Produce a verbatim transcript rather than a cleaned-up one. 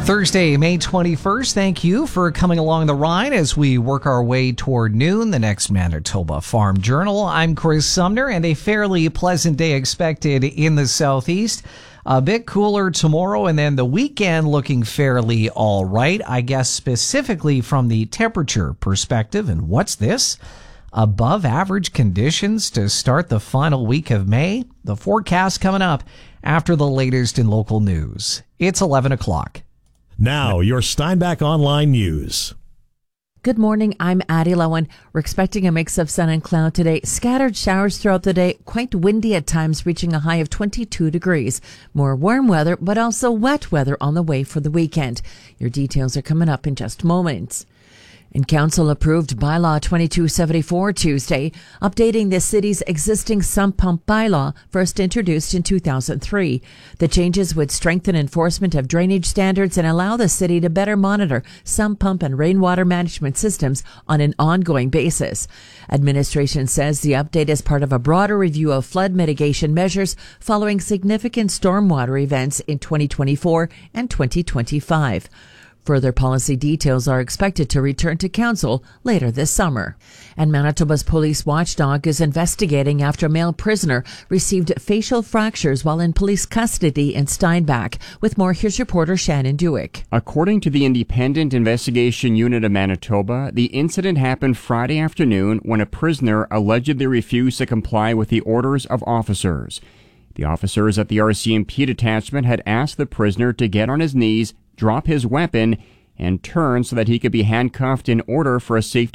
Thursday, May twenty-first. Thank you for coming along the ride as we work our way toward noon, the next Manitoba Farm Journal. I'm Chris Sumner, and a fairly pleasant day expected in the southeast. A bit cooler tomorrow, and then the weekend looking fairly all right, I guess specifically from the temperature perspective. And what's this? Above average conditions to start the final week of May. The forecast coming up after the latest in local news. It's eleven o'clock. Now, your Steinbach Online News. Good morning, I'm Addie Lowen. We're expecting a mix of sun and cloud today. Scattered showers throughout the day, quite windy at times, reaching a high of twenty-two degrees. More warm weather, but also wet weather on the way for the weekend. Your details are coming up in just moments. And Council approved Bylaw twenty-two seventy-four Tuesday, updating the city's existing sump pump bylaw, first introduced in two thousand three. The changes would strengthen enforcement of drainage standards and allow the city to better monitor sump pump and rainwater management systems on an ongoing basis. Administration says the update is part of a broader review of flood mitigation measures following significant stormwater events in twenty twenty-four and twenty twenty-five. Further policy details are expected to return to council later this summer. And Manitoba's police watchdog is investigating after a male prisoner received facial fractures while in police custody in Steinbach. With more, here's reporter Shannon Dewick. According to the Independent Investigation Unit of Manitoba, the incident happened Friday afternoon when a prisoner allegedly refused to comply with the orders of officers. The officers at the R C M P detachment had asked the prisoner to get on his knees, drop his weapon, and turn so that he could be handcuffed in order for a safety